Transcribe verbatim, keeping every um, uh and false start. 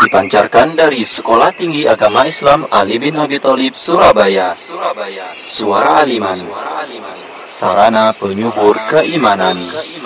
Dipancarkan dari Sekolah Tinggi Agama Islam Ali bin Abi Thalib Surabaya. Suara Aliman, sarana penyubur keimanan.